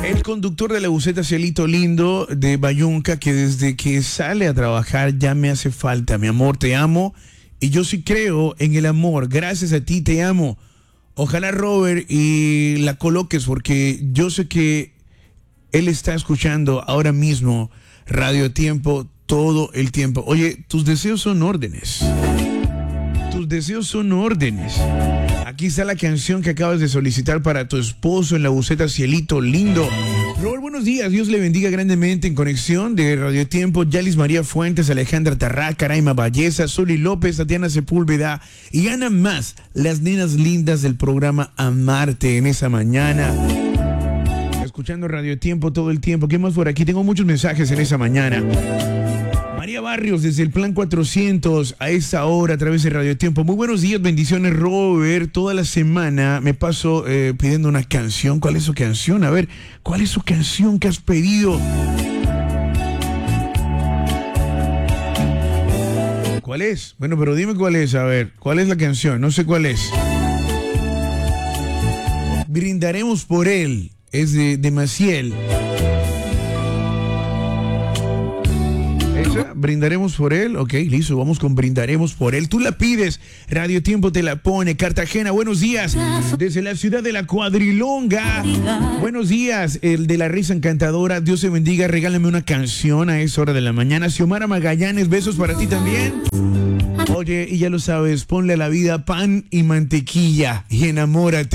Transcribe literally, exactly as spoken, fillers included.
El conductor de la buseta Cielito Lindo de Bayunca, que desde que sale a trabajar ya me hace falta. Mi amor, te amo. Y yo sí creo en el amor. Gracias a ti, te amo. Ojalá, Robert, y la coloques, porque yo sé que él está escuchando ahora mismo Radio Tiempo todo el tiempo. Oye, tus deseos son órdenes. Tus deseos son órdenes. Aquí está la canción que acabas de solicitar para tu esposo en la buseta Cielito Lindo. Robert, buenos días. Dios le bendiga grandemente en conexión de Radio Tiempo. Yalis María Fuentes, Alejandra Tarraca, Raima Valleza, Soli López, Tatiana Sepúlveda y Ana más, las nenas lindas del programa Amarte en esa mañana. Escuchando Radio Tiempo todo el tiempo. ¿Qué más por aquí? Tengo muchos mensajes en esa mañana. María Barrios desde el Plan cuatrocientos a esta hora a través de Radio Tiempo. Muy buenos días, bendiciones, Robert. Toda la semana me paso eh, pidiendo una canción. ¿Cuál es su canción? A ver, ¿cuál es su canción que has pedido? ¿Cuál es? Bueno, pero dime cuál es, a ver. ¿Cuál es la canción? No sé cuál es. Brindaremos por él. Es de, de Maciel. ¿Esa? ¿Brindaremos por él? Ok, listo, vamos con Brindaremos por él. Tú la pides, Radio Tiempo te la pone. Cartagena, buenos días. Desde la ciudad de la Cuadrilonga. Buenos días, el de la risa encantadora. Dios te bendiga, regálame una canción a esa hora de la mañana. Xiomara Magallanes, besos para ti también. Oye, y ya lo sabes, ponle a la vida pan y mantequilla y enamórate.